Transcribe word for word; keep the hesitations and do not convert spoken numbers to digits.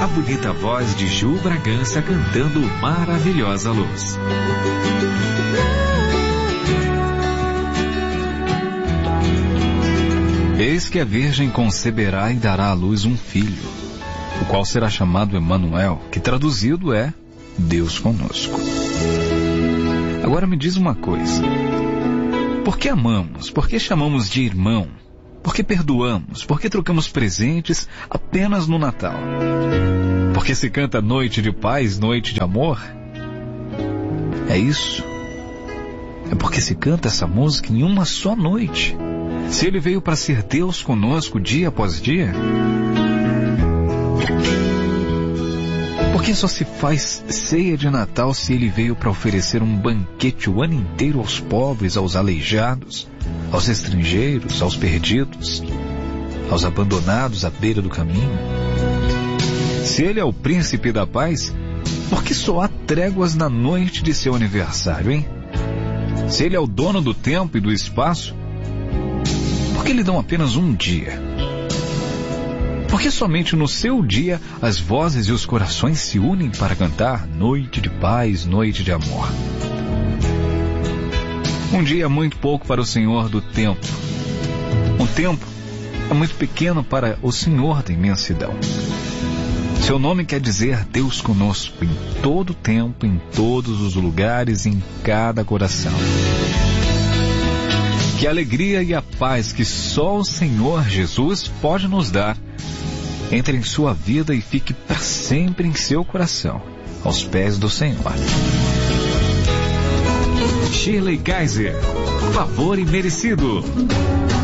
bonita voz de Ju Bragança cantando Maravilhosa Luz. Eis que a Virgem conceberá e dará à luz um filho, o qual será chamado Emanuel, que traduzido é Deus conosco. Agora me diz uma coisa. Por que amamos? Por que chamamos de irmão? Por que perdoamos? Por que trocamos presentes apenas no Natal? Por que se canta noite de paz, noite de amor? É isso. É porque se canta essa música em uma só noite. Se ele veio para ser Deus conosco dia após dia, por que só se faz ceia de Natal se ele veio para oferecer um banquete o ano inteiro aos pobres, aos aleijados, aos estrangeiros, aos perdidos, aos abandonados à beira do caminho? Se ele é o príncipe da paz, por que só há tréguas na noite de seu aniversário, hein? Se ele é o dono do tempo e do espaço, por que lhe dão apenas um dia? Por que somente no seu dia as vozes e os corações se unem para cantar noite de paz, noite de amor? Um dia é muito pouco para o Senhor do tempo. Um tempo é muito pequeno para o Senhor da imensidão. Seu nome quer dizer Deus conosco, em todo tempo, em todos os lugares, em cada coração. Que a alegria e a paz que só o Senhor Jesus pode nos dar entre em sua vida e fique para sempre em seu coração, aos pés do Senhor. Shirley Kaiser, favor imerecido.